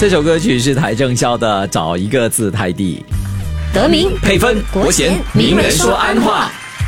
这首歌曲是台正宵的《找一个字太地》， 得名配分国贤，名人说安话。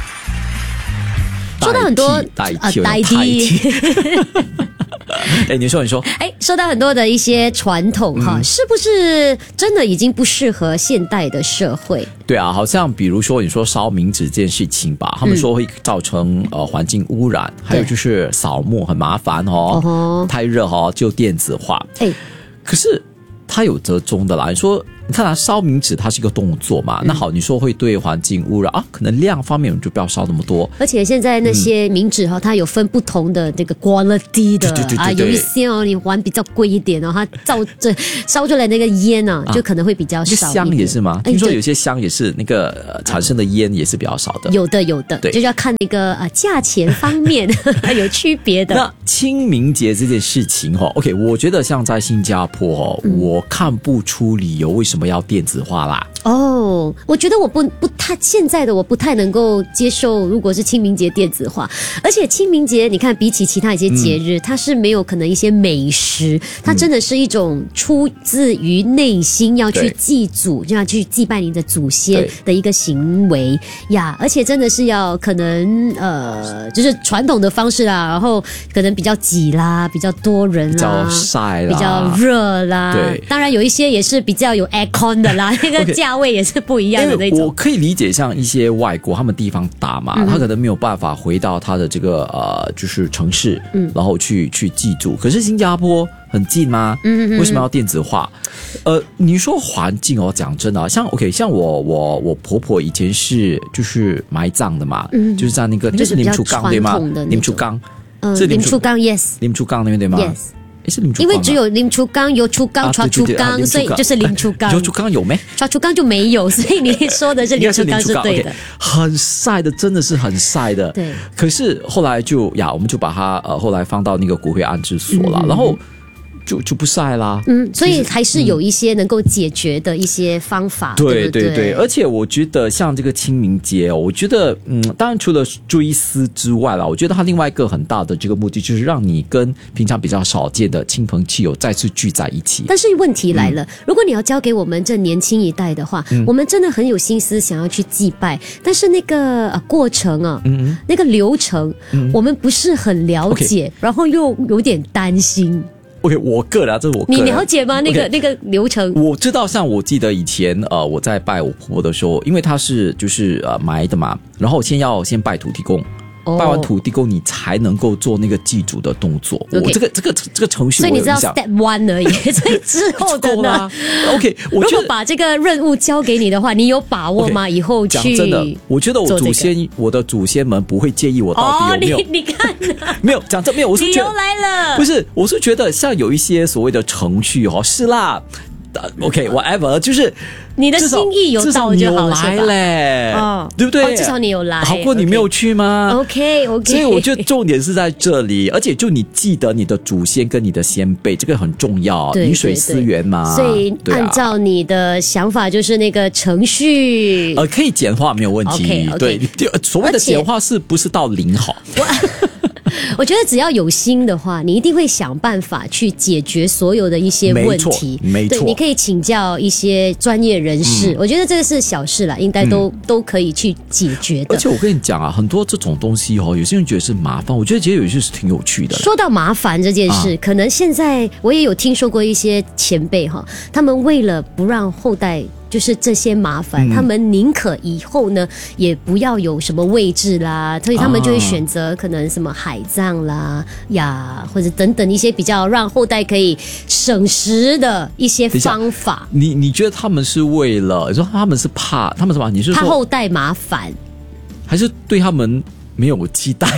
说到很多代替哎，你说， 说到很多的一些传统哈，是不是真的已经不适合现代的社会？ 对啊，好像比如说你说烧冥纸这件事情吧，他们说会造成环境污染，还有就是扫墓很麻烦太热就电子化。可是它有折中的啦，你说。你看烧冥纸它是一个动作嘛，那好，你说会对环境污染可能量方面我们就不要烧那么多。 而且现在那些冥纸它有分不同的这个 quality 的对有一些你玩比较贵一点它烧出来那个烟就可能会比较少一点。 香也是吗？听说有些香也是那个产生的烟也是比较少的。 有的，就是要看那个价钱方面有区别的。 那清明节这件事情OK， 我觉得像在新加坡我看不出理由为什么要电子化啦。 我觉得我不太现在的我不太能够接受，如果是清明节电子化，而且清明节你看比起其他一些节日，它是没有可能一些美食，它真的是一种出自于内心要去祭祖，就要去祭拜你的祖先的一个行为呀，而且真的是要可能就是传统的方式啦，然后可能比较挤啦，比较多人啦， 比较晒啦， 比较热啦， 对， 当然有一些也是比较有 aircon 的啦，那个价位也是不一样的那种。 我可以理解像一些外国他们地方大嘛，他可能没有办法回到他的这个就是城市，然后去祭祖。可是新加坡很近吗？为什么要电子化？你说环境讲真的像 OK， 像我婆婆以前是就是埋葬的嘛，就是在那个就是林楚岗对吗？林楚岗是林楚岗 yes， 林楚岗那边对吗？ yes。因为只有林楚岗、油楚岗、茶楚岗，所以就是林楚岗。 油楚岗有没？ 茶楚岗就没有，所以你说的是林楚岗是对的。 很晒的，真的是很晒的。 对。 可是后来我们就把它后来放到那个骨灰安置所了，然后就不晒啦。 所以还是有一些能够解决的一些方法。 对，而且我觉得像这个清明节我觉得当然除了追思之外啦，我觉得它另外一个很大的这个目的就是让你跟平常比较少见的亲朋戚友再次聚在一起。 但是问题来了，如果你要交给我们这年轻一代的话，我们真的很有心思想要去祭拜，但是那个过程那个流程我们不是很了解，然后又有点担心。 OK， 我个人这是我个人。 你了解吗？那个流程？ 我知道，像我记得以前我在拜我婆婆的时候，因为她是就是埋的嘛，然后先拜土地公。拜完土地公，你才能够做那个祭祖的动作。我这个程序， 所以你知道 step 1而已，所以之后的呢 ？OK， 如果把这个任务交给你的话，你有把握吗？以后去讲真的，我觉得我的祖先们不会介意我到底有没有。 你看， 没有讲真没有，我是觉得理由来了， 不是，我是觉得像有一些所谓的程序是啦。OK whatever， 就是你的心意有到就好， 来嘞，对不对？ 至少你有来， 好过你没有去吗 ？OK， 所以我觉得重点是在这里，而且就你记得你的祖先跟你的先辈，这个很重要，饮水思源嘛。 所以按照你的想法，就是那个程序， 可以简化没有问题。对，所谓的简化是不是到0好？ 我觉得只要有心的话，你一定会想办法去解决所有的一些问题。 没错， 对，你可以请教一些专业人士。我觉得这个是小事啦，应该都可以去解决的。 而且我跟你讲很多这种东西有些人觉得是麻烦，我觉得其实有些是挺有趣的。 说到麻烦这件事，可能现在我也有听说过一些前辈他们为了不让后代就是这些麻烦，他们宁可以后呢也不要有什么位置啦，所以他们就会选择可能什么海葬啦或者等等一些比较让后代可以省时的一些方法。 你觉得他们是为了，你说他们是怕他们什么？你是说怕后代麻烦， 还是对他们没有期待？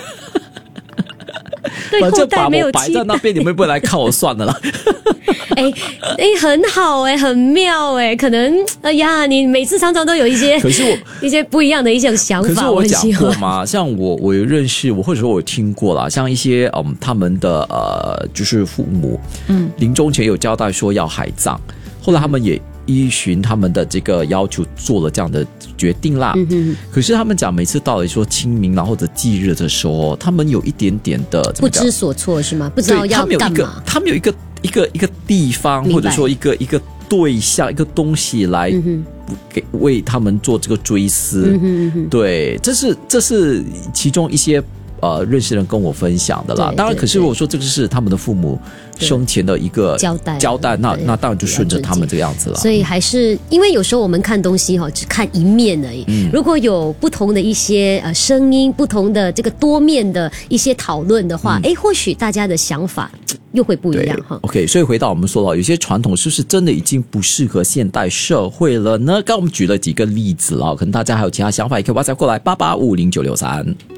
对后代没有期待， 反正把我摆在那边，你们不会来看我算了啦。 很好很妙可能你每次常常都有一些， 可是一些不一样的一些想法。 可是我讲过嘛，像我有认识，或者说我听过啦，像一些他们的就是父母临终前有交代说要海葬，后来他们也依循他们的这个要求做了这样的决定啦。可是他们讲每次到了说清明或者忌日的时候，他们有一点点的不知所措是吗？不知道要干嘛？ 他们有一一个地方，或者说一个对象、一个东西来为他们做这个追思。对，这是其中一些认识人跟我分享的啦。当然，可是如果说这个是他们的父母生前的一个交代，那当然就顺着他们这个样子了。 所以还是因为有时候我们看东西只看一面而已。如果有不同的一些声音，不同的这个多面的一些讨论的话，或许大家的想法又会不一样哈。 OK， 所以回到我们说到有些传统是不是真的已经不适合现代社会了呢？刚刚我们举了几个例子了，可能大家还有其他想法，也可以 WhatsApp 过来88509663。